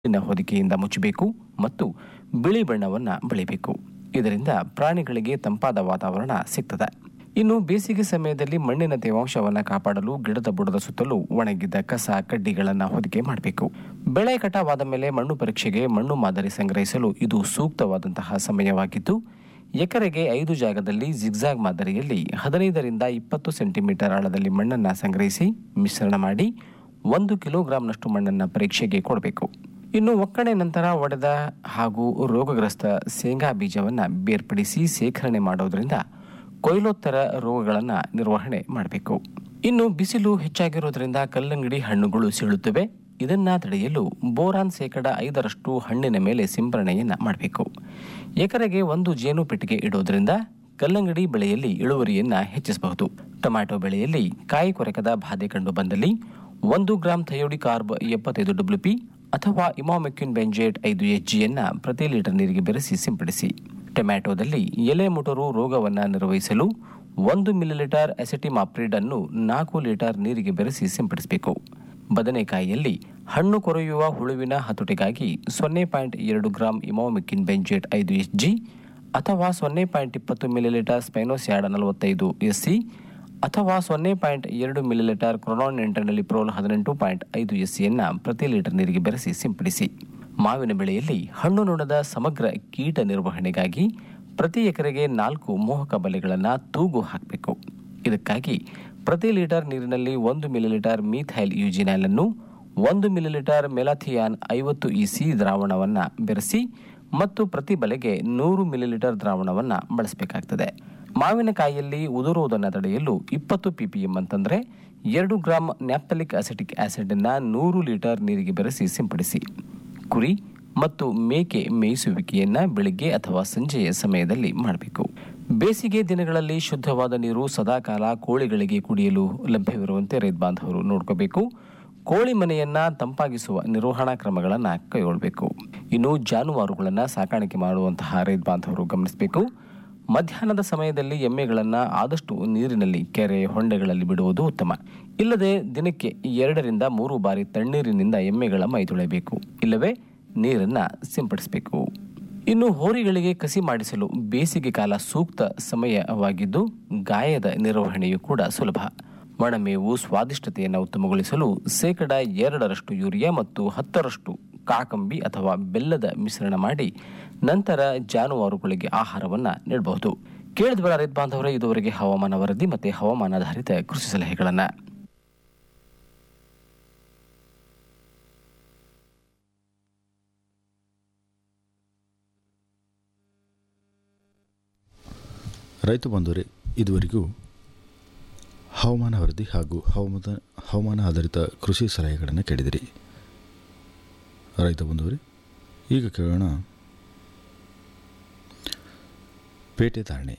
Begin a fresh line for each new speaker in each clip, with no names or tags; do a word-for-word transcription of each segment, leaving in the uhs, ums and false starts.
ನ ಹೊದಿಕೆಯಿಂದ ಮುಚ್ಚಬೇಕು ಮತ್ತು ಬಿಳಿ ಬಣ್ಣವನ್ನು ಬಳಿಬೇಕು. ಇದರಿಂದ ಪ್ರಾಣಿಗಳಿಗೆ ತಂಪಾದ ವಾತಾವರಣ ಸಿಗ್ತದೆ. ಇನ್ನು ಬೇಸಿಗೆ ಸಮಯದಲ್ಲಿ ಮಣ್ಣಿನ ತೇವಾಂಶವನ್ನು ಕಾಪಾಡಲು ಗಿಡದ ಬುಡದ ಸುತ್ತಲೂ ಒಣಗಿದ್ದ ಕಸ ಕಡ್ಡಿಗಳನ್ನು ಹೊದಿಕೆ ಮಾಡಬೇಕು. ಬೆಳೆ ಕಟಾವಾದ ಮೇಲೆ ಮಣ್ಣು ಪರೀಕ್ಷೆಗೆ ಮಣ್ಣು ಮಾದರಿ ಸಂಗ್ರಹಿಸಲು ಇದು ಸೂಕ್ತವಾದಂತಹ ಸಮಯವಾಗಿದ್ದು, ಎಕರೆಗೆ ಐದು ಜಾಗದಲ್ಲಿ ಜಿಗ್ಜಾಗ್ ಮಾದರಿಯಲ್ಲಿ ಹದಿನೈದರಿಂದ ಇಪ್ಪತ್ತು ಸೆಂಟಿಮೀಟರ್ ಆಳದಲ್ಲಿ ಮಣ್ಣನ್ನು ಸಂಗ್ರಹಿಸಿ ಮಿಶ್ರಣ ಮಾಡಿ ಒಂದು ಕಿಲೋಗ್ರಾಂನಷ್ಟು ಮಣ್ಣನ್ನು ಪರೀಕ್ಷೆಗೆ ಕೊಡಬೇಕು. ಇನ್ನು ಒಕ್ಕಣೆ ನಂತರ ಒಡೆದ ಹಾಗೂ ರೋಗಗ್ರಸ್ತ ಶೇಂಗಾ ಬೀಜವನ್ನು ಬೇರ್ಪಡಿಸಿ ಶೇಖರಣೆ ಮಾಡೋದ್ರಿಂದ ಕೊಯ್ಲೋತ್ತರ ರೋಗಗಳನ್ನು ನಿರ್ವಹಣೆ ಮಾಡಬೇಕು. ಇನ್ನು ಬಿಸಿಲು ಹೆಚ್ಚಾಗಿರೋದ್ರಿಂದ ಕಲ್ಲಂಗಡಿ ಹಣ್ಣುಗಳು ಸೀಳುತ್ತವೆ. ಇದನ್ನ ತಡೆಯಲು ಬೋರಾನ್ ಶೇಕಡ ಐದರಷ್ಟು ಹಣ್ಣಿನ ಮೇಲೆ ಸಿಂಪರಣೆಯನ್ನು ಮಾಡಬೇಕು. ಎಕರೆಗೆ ಒಂದು ಜೇನು ಪೆಟ್ಟಿಗೆ ಇಡೋದ್ರಿಂದ ಕಲ್ಲಂಗಡಿ ಬೆಳೆಯಲ್ಲಿ ಇಳುವರಿಯನ್ನು ಹೆಚ್ಚಿಸಬಹುದು. ಟೊಮ್ಯಾಟೊ ಬೆಳೆಯಲ್ಲಿ ಕಾಯಿ ಕೊರಕದ ಬಾಧೆ ಕಂಡು ಬಂದಲ್ಲಿ ಒಂದು ಗ್ರಾಂ ಥಯೋಡಿ ಕಾರ್ಬ್ ಎಪ್ಪತ್ತೈದು ಡಬ್ಲ್ಯೂ ಪಿ ಅಥವಾ ಇಮಾಮೆಕ್ಯೂನ್ ಬೆಂಜೇಟ್ ಐದು ಎಚ್ ಜಿಯನ್ನು ಪ್ರತಿ ಲೀಟರ್ ನೀರಿಗೆ ಬೆರೆಸಿ ಸಿಂಪಡಿಸಿ. ಟೊಮ್ಯಾಟೊದಲ್ಲಿ ಎಲೆ ಮುಟುರು ರೋಗವನ್ನು ನಿರ್ವಹಿಸಲು ಒಂದು ಮಿಲಿಲೀಟರ್ ಅಸೆಟಿಮಾಪ್ರಿಡ್ ಅನ್ನು ನಾಲ್ಕು ಲೀಟರ್ ನೀರಿಗೆ ಬೆರೆಸಿ ಸಿಂಪಡಿಸಬೇಕು. ಬದನೆಕಾಯಿಯಲ್ಲಿ ಹಣ್ಣು ಕೊರೆಯುವ ಹುಳುವಿನ ಹತೋಟಿಗಾಗಿ ಸೊನ್ನೆ ಪಾಯಿಂಟ್ ಎರಡು ಗ್ರಾಂ ಇಮಾಮೆಕ್ಯೂನ್ ಬೆಂಜೇಟ್ ಐದು ಎಚ್ ಜಿ ಅಥವಾ ಸೊನ್ನೆ ಪಾಯಿಂಟ್ ಇಪ್ಪತ್ತು ಮಿಲಿಲೀಟರ್ ಸ್ಪೈನೋಸ್ಯಾಡ್ ನಲವತ್ತೈದು ಎಸ್ ಸಿ ಅಥವಾ ಸೊನ್ನೆ ಪಾಯಿಂಟ್ ಎರಡು ಮಿಲಿಲೀಟರ್ ಕ್ರೊನಾನ್ ಎಂಟರ್ನಲಿಪ್ರೋಲ್ ಹದಿನೆಂಟು ಪಾಯಿಂಟ್ ಐದು ಎಸ್ ಸಿಯನ್ನು ಪ್ರತಿ ಲೀಟರ್ ನೀರಿಗೆ ಬೆರೆಸಿ ಸಿಂಪಡಿಸಿ. ಮಾವಿನ ಬೆಳೆಯಲ್ಲಿ ಹಣ್ಣು ನೊಣದ ಸಮಗ್ರ ಕೀಟ ನಿರ್ವಹಣೆಗಾಗಿ ಪ್ರತಿ ಎಕರೆಗೆ ನಾಲ್ಕು ಮೋಹಕ ಬಲೆಗಳನ್ನು ತೂಗು ಹಾಕಬೇಕು. ಇದಕ್ಕಾಗಿ ಪ್ರತಿ ಲೀಟರ್ ನೀರಿನಲ್ಲಿ ಒಂದು ಮಿಲಿಲೀಟರ್ ಮೀಥೈಲ್ ಯೂಜಿನೈಲ್ ಅನ್ನು ಒಂದು ಮಿಲಿಲೀಟರ್ ಮೆಲಾಥಿಯಾನ್ ಐವತ್ತು ಇಸಿ ದ್ರಾವಣವನ್ನು ಬೆರೆಸಿ ಮತ್ತು ಪ್ರತಿ ಬಲೆಗೆ ನೂರು ಮಿಲಿಲೀಟರ್ ದ್ರಾವಣವನ್ನು ಬಳಸಬೇಕಾಗ್ತದೆ. ಮಾವಿನಕಾಯಿಯಲ್ಲಿ ಉದುರುವುದನ್ನು ತಡೆಯಲು ಇಪ್ಪತ್ತು ಪಿಪಿಎಂ ಅಂತಂದರೆ ಎರಡು ಗ್ರಾಂ ನ್ಯಾಪ್ಥಲಿಕ್ ಅಸೆಟಿಕ್ ಆಸಿಡ್ ಅನ್ನು ನೂರು ಲೀಟರ್ ನೀರಿಗೆ ಬೆರೆಸಿ ಸಿಂಪಡಿಸಿ. ಕುರಿ ಮತ್ತು ಮೇಕೆ ಮೇಯಿಸುವಿಕೆಯನ್ನು ಬೆಳಿಗ್ಗೆ ಅಥವಾ ಸಂಜೆಯ ಸಮಯದಲ್ಲಿ ಮಾಡಬೇಕು. ಬೇಸಿಗೆ ದಿನಗಳಲ್ಲಿ ಶುದ್ಧವಾದ ನೀರು ಸದಾಕಾಲ ಕೋಳಿಗಳಿಗೆ ಕುಡಿಯಲು ಲಭ್ಯವಿರುವಂತೆ ರೈತ ಬಾಂಧವರು ನೋಡ್ಕೋಬೇಕು. ಕೋಳಿ ಮನೆಯನ್ನು ತಂಪಾಗಿಸುವ ನಿರ್ವಹಣಾ ಕ್ರಮಗಳನ್ನು ಕೈಗೊಳ್ಳಬೇಕು. ಇನ್ನು ಜಾನುವಾರುಗಳನ್ನು ಸಾಕಾಣಿಕೆ ಮಾಡುವಂತಹ ರೈತ ಬಾಂಧವರು ಗಮನಿಸಬೇಕು. ಮಧ್ಯಾಹ್ನದ ಸಮಯದಲ್ಲಿ ಎಮ್ಮೆಗಳನ್ನು ಆದಷ್ಟು ನೀರಿನಲ್ಲಿ ಕೆರೆ ಹೊಂಡೆಗಳಲ್ಲಿ ಬಿಡುವುದು ಉತ್ತಮ. ಇಲ್ಲದೆ ದಿನಕ್ಕೆ ಎರಡರಿಂದ ಮೂರು ಬಾರಿ ತಣ್ಣೀರಿನಿಂದ ಎಮ್ಮೆಗಳ ಮೈ ತೊಳೆಯಬೇಕು, ಇಲ್ಲವೇ ನೀರನ್ನು ಸಿಂಪಡಿಸಬೇಕು. ಇನ್ನು ಹೋರಿಗಳಿಗೆ ಕಸಿ ಮಾಡಿಸಲು ಬೇಸಿಗೆ ಕಾಲ ಸೂಕ್ತ ಸಮಯವಾಗಿದ್ದು, ಗಾಯದ ನಿರ್ವಹಣೆಯೂ ಕೂಡ ಸುಲಭ. ಒಣಮೇವು ಸ್ವಾದಿಷ್ಟತೆಯನ್ನು ಉತ್ತಮಗೊಳಿಸಲು ಶೇಕಡ ಎರಡರಷ್ಟು ಯೂರಿಯಾ ಮತ್ತು ಹತ್ತರಷ್ಟು ಕಾಕಂಬಿ ಅಥವಾ ಬೆಲ್ಲದ ಮಿಶ್ರಣ ಮಾಡಿ ನಂತರ ಜಾನುವಾರುಗಳಿಗೆ ಆಹಾರವನ್ನು ನೀಡಬಹುದು. ಕೇಳಿದ್ವರ ರೈತ ಬಾಂಧವರೇ, ಇದುವರೆಗೆ ಹವಾಮಾನ ವರದಿ ಮತ್ತು ಹವಾಮಾನಾಧಾರಿತ ಕೃಷಿ ಸಲಹೆಗಳನ್ನು.
ರೈತ ಬಂಧುವರೇ, ಇದುವರೆಗೂ ಹವಾಮಾನ ವರದಿ ಹಾಗೂ ಹವಾಮಾನ ಹವಾಮಾನ ಆಧಾರಿತ ಕೃಷಿ ಸಲಹೆಗಳನ್ನು ಕೇಳಿದಿರಿ. ರೈತ ಬಂಧುವರೇ, ಈಗ ಕೇಳೋಣ ಪೇಟೆ ಧಾರಣೆ.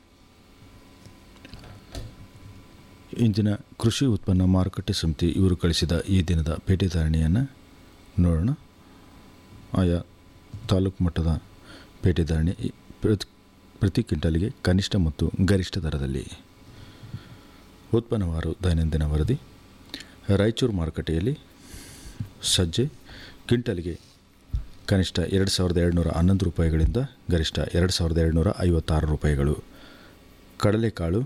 ಇಂದಿನ ಕೃಷಿ ಉತ್ಪನ್ನ ಮಾರುಕಟ್ಟೆ ಸಮಿತಿ ಇವರು ಕಳಿಸಿದ ಈ ದಿನದ ಪೇಟೆ ಧಾರಣೆಯನ್ನು ನೋಡೋಣ. ಆಯಾ ತಾಲೂಕು ಮಟ್ಟದ ಪೇಟೆ ಧಾರಣೆ ಪ್ರತಿ ಪ್ರತಿ ಕ್ವಿಂಟಲ್ಗೆ ಕನಿಷ್ಠ ಮತ್ತು ಗರಿಷ್ಠ ದರದಲ್ಲಿ. ಉತ್ಪನ್ನವಾರು ದೈನಂದಿನ ವರದಿ. ರಾಯಚೂರು ಮಾರುಕಟ್ಟೆಯಲ್ಲಿ ಸಜ್ಜೆ ಕ್ವಿಂಟಲ್ಗೆ ಕನಿಷ್ಠ ಎರಡು ಸಾವಿರದ ಎರಡುನೂರ ಹನ್ನೊಂದು ರೂಪಾಯಿಗಳಿಂದ ಗರಿಷ್ಠ ಎರಡು ಸಾವಿರದ ಎರಡುನೂರ ಐವತ್ತಾರು ರೂಪಾಯಿಗಳು. ಕಡಲೆಕಾಳು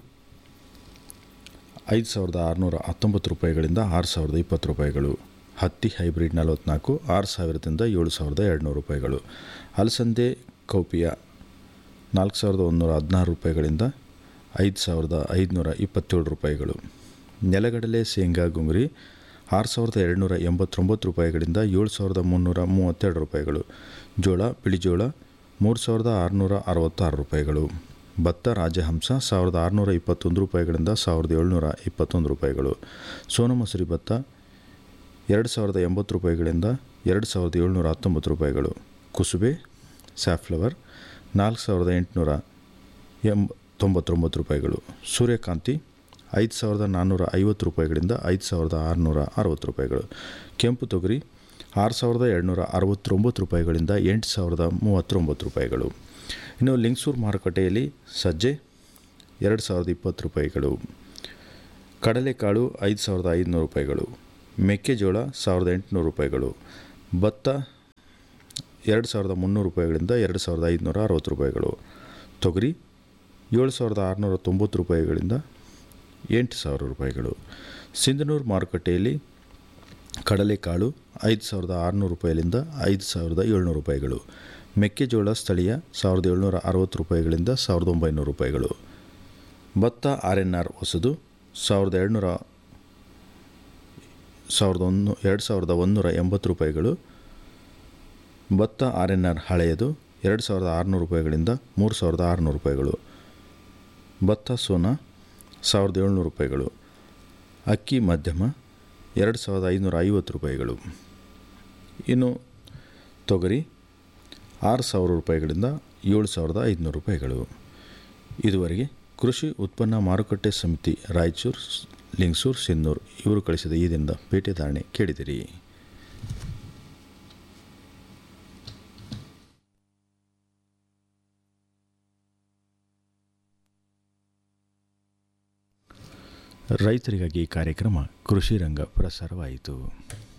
ಐದು ಸಾವಿರದ ಆರುನೂರ ಹತ್ತೊಂಬತ್ತು ರೂಪಾಯಿಗಳಿಂದ ಆರು ಸಾವಿರದ ಇಪ್ಪತ್ತು ರೂಪಾಯಿಗಳು. ಹತ್ತಿ ಹೈಬ್ರಿಡ್ ನಲವತ್ತ್ನಾಲ್ಕು ಆರು ಸಾವಿರದಿಂದ ಏಳು ಸಾವಿರದ ಎರಡುನೂರು ರೂಪಾಯಿಗಳು. ಅಲಸಂದೆ ಕೌಪಿಯ ನಾಲ್ಕು ಸಾವಿರದ ಒಂದುನೂರ ಹದಿನಾರು ರೂಪಾಯಿಗಳಿಂದ ಐದು ಸಾವಿರದ ಐದುನೂರ ಇಪ್ಪತ್ತೇಳು ರೂಪಾಯಿಗಳು. ನೆಲಗಡಲೆ ಶೇಂಗಾ ಗುಂಗುರಿ ಆರು ಸಾವಿರದ ಎರಡುನೂರ ಎಂಬತ್ತೊಂಬತ್ತು ರೂಪಾಯಿಗಳಿಂದ ಏಳು ಸಾವಿರದ ಮುನ್ನೂರ ಮೂವತ್ತೆರಡು ರೂಪಾಯಿಗಳು. ಜೋಳ ಬಿಳಿಜೋಳ ಮೂರು ಸಾವಿರದ ಆರುನೂರ ಅರವತ್ತಾರು ರೂಪಾಯಿಗಳು. ಭತ್ತ ರಾಜಹಂಸ ಸಾವಿರದ ಆರುನೂರ ಇಪ್ಪತ್ತೊಂದು ರೂಪಾಯಿಗಳಿಂದ ಸಾವಿರದ ಏಳುನೂರ ಇಪ್ಪತ್ತೊಂದು ರೂಪಾಯಿಗಳು. ಸೋನಾ ಮಸೂರಿ ಭತ್ತ ಎರಡು ಸಾವಿರದ ಎಂಬತ್ತು ರೂಪಾಯಿಗಳಿಂದ ಎರಡು ಸಾವಿರದ ಏಳುನೂರ ಹತ್ತೊಂಬತ್ತು ರೂಪಾಯಿಗಳು. ಕುಸುಬೆ ಸ್ಯಾಫ್ಲವರ್ ನಾಲ್ಕು ಸಾವಿರದ ಎಂಟುನೂರ ಎಂಬ ತೊಂಬತ್ತೊಂಬತ್ತು ರೂಪಾಯಿಗಳು. ಸೂರ್ಯಕಾಂತಿ ಐದು ಸಾವಿರದ ನಾನ್ನೂರ ಐವತ್ತು ರೂಪಾಯಿಗಳಿಂದ ಐದು ಸಾವಿರದ ಆರುನೂರ ಅರವತ್ತು ರೂಪಾಯಿಗಳು. ಕೆಂಪು ತೊಗರಿ ಆರು ಸಾವಿರದ ಎರಡುನೂರ ಅರವತ್ತೊಂಬತ್ತು ರೂಪಾಯಿಗಳಿಂದ ಎಂಟು ಸಾವಿರದ ಮೂವತ್ತೊಂಬತ್ತು ರೂಪಾಯಿಗಳು. ಇನ್ನು ಲಿಂಗಸೂರು ಮಾರುಕಟ್ಟೆಯಲ್ಲಿ ಸಜ್ಜೆ ಎರಡು ಸಾವಿರದ ಇಪ್ಪತ್ತು ರೂಪಾಯಿಗಳು. ಕಡಲೆಕಾಳು ಐದು ಸಾವಿರದ ಐದುನೂರು ರೂಪಾಯಿಗಳು. ಮೆಕ್ಕೆಜೋಳ ಸಾವಿರದ ಎಂಟುನೂರು ರೂಪಾಯಿಗಳು. ಭತ್ತ ಎರಡು ಸಾವಿರದ ಮುನ್ನೂರು ರೂಪಾಯಿಗಳಿಂದ ಎರಡು ಸಾವಿರದ ಐದುನೂರ ಅರವತ್ತು ರೂಪಾಯಿಗಳು. ತೊಗರಿ ಏಳು ಸಾವಿರದ ಆರುನೂರ ತೊಂಬತ್ತು ರೂಪಾಯಿಗಳಿಂದ ಎಂಟು ಸಾವಿರ ರೂಪಾಯಿಗಳು. ಸಿಂಧನೂರು ಮಾರುಕಟ್ಟೆಯಲ್ಲಿ ಕಡಲೆಕಾಳು ಐದು ಸಾವಿರದ ಆರುನೂರು ರೂಪಾಯಿಗಳಿಂದ ಐದು ಸಾವಿರದ ಏಳ್ನೂರು ರೂಪಾಯಿಗಳು. ಮೆಕ್ಕೆಜೋಳ ಸ್ಥಳೀಯ ಸಾವಿರದ ಏಳ್ನೂರ ಅರವತ್ತು ರೂಪಾಯಿಗಳಿಂದ ಸಾವಿರದ ಒಂಬೈನೂರು ರೂಪಾಯಿಗಳು. ಭತ್ತ ಆರ್ ಎನ್ ಆರ್ ಹೊಸದು ಸಾವಿರದ ಎರಡುನೂರ ಸಾವಿರದ ಒಂದು ಎರಡು ಸಾವಿರದ ಒಂದುನೂರ ಎಂಬತ್ತು ರೂಪಾಯಿಗಳು. ಭತ್ತ ಆರ್ ಎನ್ ಆರ್ ಹಳೆಯದು ಎರಡು ಸಾವಿರದ ಆರುನೂರು ರೂಪಾಯಿಗಳಿಂದ ಮೂರು ಸಾವಿರದ ಆರುನೂರು ರೂಪಾಯಿಗಳು. ಭತ್ತ ಸೋನಾ ಸಾವಿರದ ಏಳ್ನೂರು ರೂಪಾಯಿಗಳು. ಅಕ್ಕಿ ಮಧ್ಯಮ ಎರಡು ಸಾವಿರದ ಐದುನೂರ ಐವತ್ತು ರೂಪಾಯಿಗಳು. ಇನ್ನು ತೊಗರಿ ಆರು ಸಾವಿರ ರೂಪಾಯಿಗಳಿಂದ ಏಳು ಸಾವಿರದ ಐದುನೂರು ರೂಪಾಯಿಗಳು. ಇದುವರೆಗೆ ಕೃಷಿ ಉತ್ಪನ್ನ ಮಾರುಕಟ್ಟೆ ಸಮಿತಿ ರಾಯಚೂರು, ಲಿಂಗಸೂರು, ಸಿನ್ನೂರು ಇವರು ಕಳಿಸಿದ ಈ ದಿನದ ಪೇಟೆ ಧಾರಣೆ ಕೇಳಿದಿರಿ. ರೈತರಿಗಾಗಿ ಈ ಕಾರ್ಯಕ್ರಮ ಕೃಷಿ ರಂಗ ಪ್ರಸಾರವಾಯಿತು.